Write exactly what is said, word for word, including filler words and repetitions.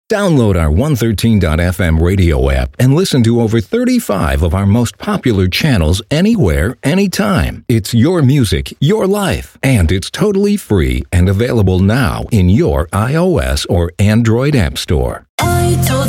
Download our one thirteen dot f m radio app and listen to over thirty-five of our most popular channels anywhere, anytime. It's your music, your life, and it's totally free and available now in your iOS or Android app store. I told